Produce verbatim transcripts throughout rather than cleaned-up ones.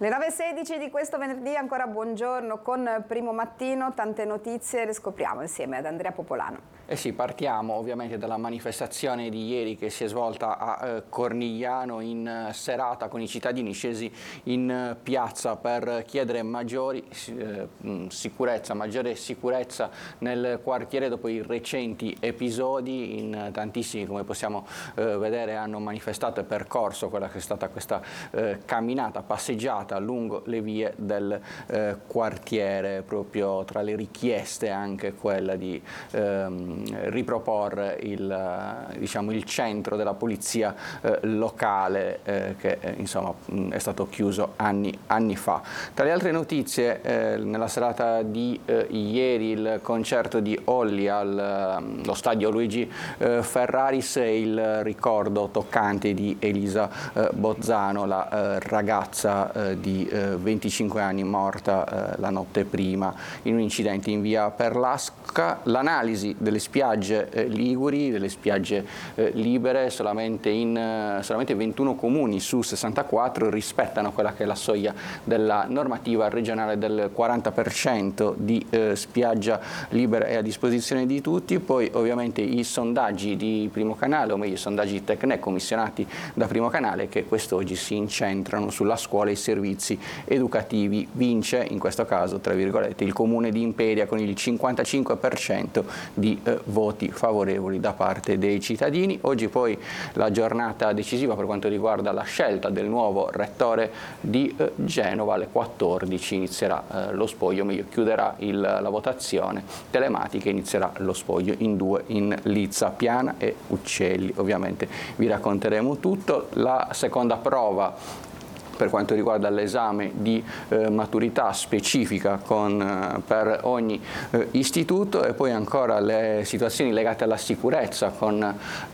Le nove e sedici di questo venerdì, ancora buongiorno con Primo Mattino, tante notizie le scopriamo insieme ad Andrea Popolano. Eh sì, partiamo ovviamente dalla manifestazione di ieri che si è svolta a eh, Cornigliano in eh, serata con i cittadini scesi in eh, piazza per chiedere maggiori eh, sicurezza, maggiore sicurezza nel quartiere dopo i recenti episodi. In eh, tantissimi, come possiamo eh, vedere, hanno manifestato e percorso quella che è stata questa eh, camminata, passeggiata lungo le vie del eh, quartiere, proprio tra le richieste anche quella di ehm, riproporre il, diciamo, il centro della polizia eh, locale eh, che eh, insomma è stato chiuso anni, anni fa. Tra le altre notizie, eh, nella serata di eh, ieri il concerto di Olli allo stadio Luigi eh, Ferraris e il ricordo toccante di Elisa eh, Bozzano, la eh, ragazza eh, di eh, venticinque anni morta eh, la notte prima in un incidente in via Perlasca. L'analisi delle spiagge eh, liguri, delle spiagge eh, libere, solamente, in, eh, solamente ventuno comuni su sessantaquattro rispettano quella che è la soglia della normativa regionale del quaranta per cento di eh, spiaggia libera è a disposizione di tutti. Poi ovviamente i sondaggi di Primo Canale, o meglio i sondaggi Tecne commissionati da Primo Canale, che quest'oggi si incentrano sulla scuola e i servizi educativi. Vince in questo caso, tra virgolette, il comune di Imperia con il cinquantacinque per cento di eh, voti favorevoli da parte dei cittadini. Oggi poi la giornata decisiva per quanto riguarda la scelta del nuovo rettore di eh, Genova. Alle quattordici inizierà eh, lo spoglio, meglio chiuderà il, la votazione telematica, inizierà lo spoglio in due in Lizza, Piana e Uccelli. Ovviamente vi racconteremo tutto. La seconda prova per quanto riguarda l'esame di eh, maturità specifica con, eh, per ogni eh, istituto, e poi ancora le situazioni legate alla sicurezza con eh,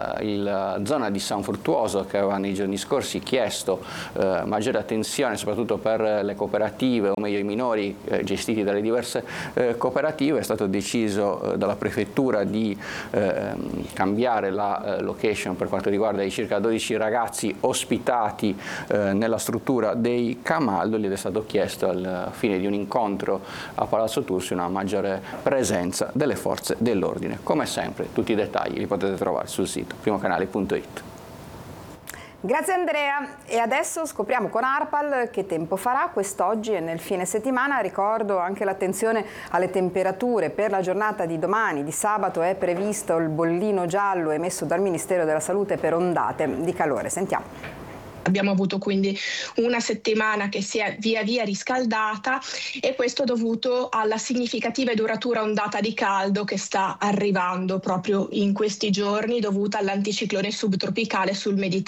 la zona di San Fruttuoso, che aveva nei giorni scorsi chiesto eh, maggiore attenzione soprattutto per le cooperative, o meglio i minori eh, gestiti dalle diverse eh, cooperative. È stato deciso eh, dalla prefettura di eh, cambiare la eh, location per quanto riguarda i circa dodici ragazzi ospitati eh, nella la struttura dei Camaldoli, ed è stato chiesto al fine di un incontro a Palazzo Tursi una maggiore presenza delle forze dell'ordine. Come sempre tutti i dettagli li potete trovare sul sito primocanale punto it. Grazie Andrea, e adesso scopriamo con ARPAL che tempo farà quest'oggi e nel fine settimana. Ricordo anche l'attenzione alle temperature. Per la giornata di domani, di sabato, è previsto il bollino giallo emesso dal Ministero della Salute per ondate di calore. Sentiamo. Abbiamo avuto quindi una settimana che si è via via riscaldata, e questo dovuto alla significativa e duratura ondata di caldo che sta arrivando proprio in questi giorni, dovuta all'anticiclone subtropicale sul Mediterraneo.